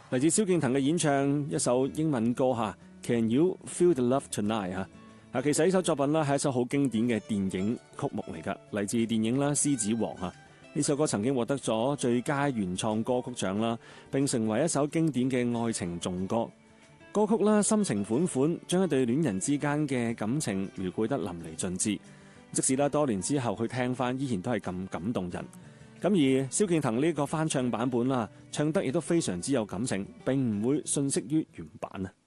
嚟自蕭敬騰嘅演唱一首英文歌吓 Can You Feel the Love Tonight 吓。其實呢首作品啦係一首好經典嘅電影曲目嚟噶，嚟自電影啦《獅子王》吓。呢首歌曾經獲得咗最佳原創歌曲獎啦，並成為一首經典嘅愛情頌歌。歌曲啦深情款款，將一對戀人之間嘅感情描繪得淋漓盡致。即使啦多年之後去聽翻，依然都係咁感動人。咁而蕭敬騰呢個翻唱版本啦，唱得亦都非常之有感情，並唔會遜色於原版啊。